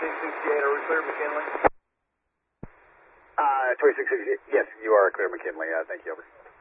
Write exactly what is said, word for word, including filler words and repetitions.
twenty-six sixty-eight, are we clear McKinley? Uh, twenty-six sixty-eight, yes, you are clear McKinley. Uh, thank you, over.